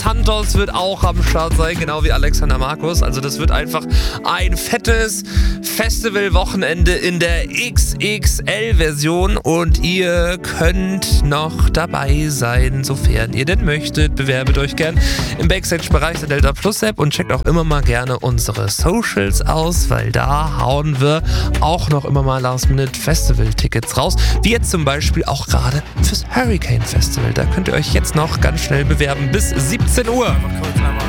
Santos wird auch am Start sein, genau wie Alexander Markus. Also das wird einfach ein fettes Festivalwochenende in der XXL-Version und ihr könnt noch dabei sein, sofern ihr denn möchtet. Bewerbet euch gern im Backstage-Bereich der Delta Plus App und checkt auch immer mal gerne unsere Socials aus, weil da hauen wir auch noch immer mal Last-Minute-Festival-Tickets raus, wie jetzt zum Beispiel auch gerade fürs Hurricane Festival. Da könnt ihr euch jetzt noch ganz schnell bewerben bis 17 Uhr.